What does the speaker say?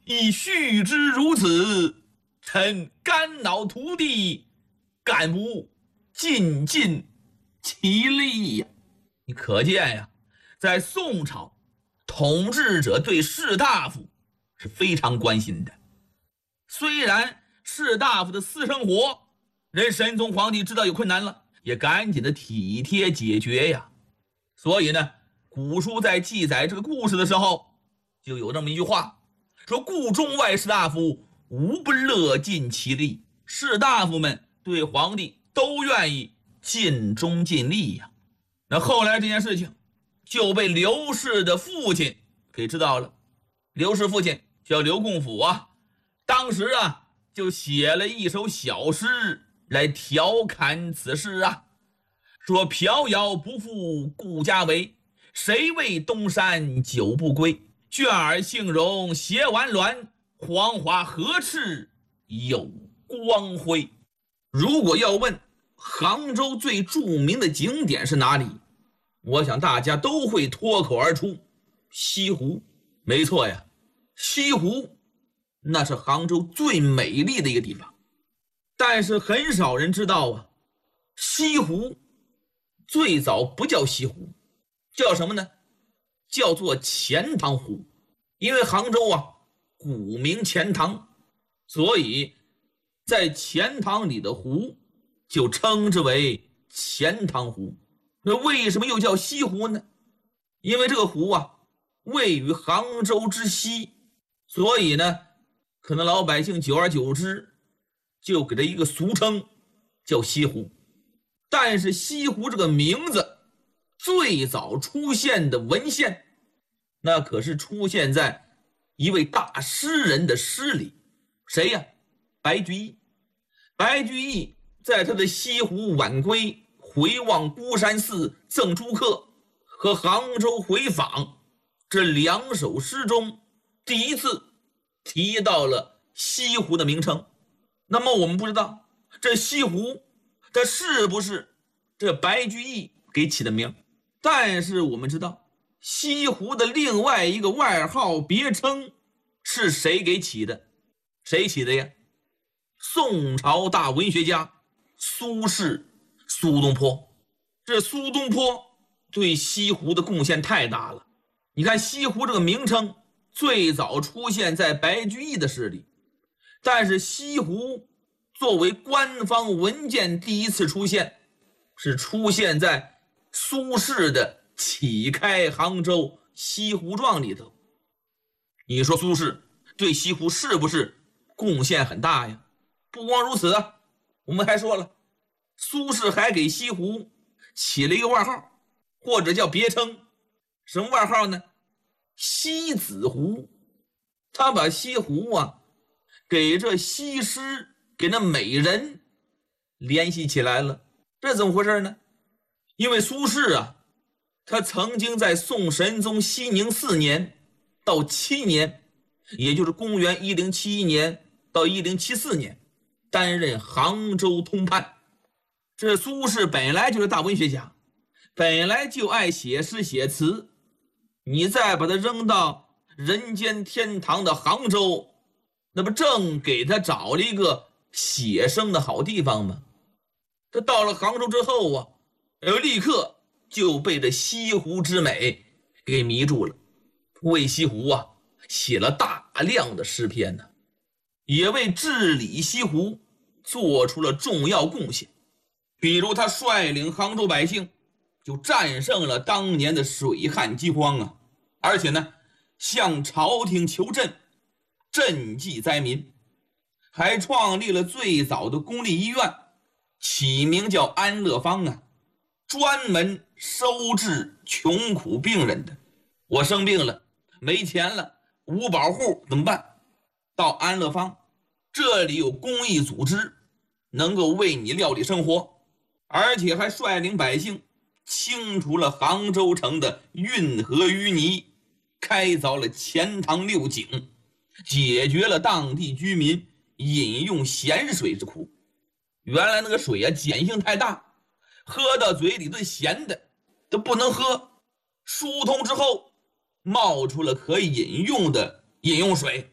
亦续之如此，臣肝脑涂地，干无尽尽其力呀。你可见呀，在宋朝，统治者对士大夫是非常关心的。虽然士大夫的私生活，人神宗皇帝知道有困难了，也赶紧的体贴解决呀。所以呢，古书在记载这个故事的时候，就有这么一句话，说故中外士大夫无不乐尽其力，士大夫们对皇帝都愿意尽忠尽力呀。那后来这件事情就被刘氏的父亲给知道了。刘氏父亲叫刘共甫啊，当时啊就写了一首小诗来调侃此事啊，说飘摇不复顾家为，谁为东山久不归，倦耳幸容斜完鸾，黄华何翅有光辉。如果要问杭州最著名的景点是哪里，我想大家都会脱口而出，西湖。没错呀，西湖那是杭州最美丽的一个地方。但是很少人知道啊，西湖最早不叫西湖，叫什么呢？叫做钱塘湖。因为杭州啊古名钱塘，所以在钱塘里的湖就称之为钱塘湖。那为什么又叫西湖呢？因为这个湖啊位于杭州之西，所以呢可能老百姓久而久之就给它一个俗称叫西湖。但是西湖这个名字最早出现的文献，那可是出现在一位大诗人的诗里。谁呀？白居易。白居易在他的《西湖晚归》回望孤山寺赠诸客和杭州回访这两首诗中，第一次提到了西湖的名称。那么我们不知道这西湖它是不是这白居易给起的名，但是我们知道西湖的另外一个外号别称是谁给起的？谁起的呀？宋朝大文学家苏轼，苏东坡。这苏东坡对西湖的贡献太大了。你看西湖这个名称最早出现在白居易的诗里，但是西湖作为官方文件第一次出现，是出现在苏轼的《启开杭州西湖传》里头。你说苏轼对西湖是不是贡献很大呀？不光如此啊，我们还说了，苏轼还给西湖起了一个外号，或者叫别称。什么外号呢？西子湖。他把西湖啊给这西施，给那美人联系起来了。这怎么回事呢？因为苏轼啊，他曾经在宋神宗熙宁4年到7年，也就是公元1071年到1074年，担任杭州通判。这苏轼本来就是大文学家，本来就爱写诗写词，你再把他扔到人间天堂的杭州，那不正给他找了一个写生的好地方吗？他到了杭州之后啊，立刻就被这西湖之美给迷住了，为西湖啊写了大量的诗篇呢，也为治理西湖做出了重要贡献。比如他率领杭州百姓就战胜了当年的水旱饥荒啊，而且呢向朝廷求赈，赈济灾民，还创立了最早的公立医院，起名叫安乐坊啊，专门收治穷苦病人的。我生病了，没钱了，无保户怎么办？到安乐坊，这里有公益组织能够为你料理生活，而且还率领百姓清除了杭州城的运河淤泥，开凿了钱塘六井，解决了当地居民饮用咸水之苦。原来那个水啊碱性太大，喝到嘴里都咸的，都不能喝。疏通之后冒出了可以饮用的饮用水，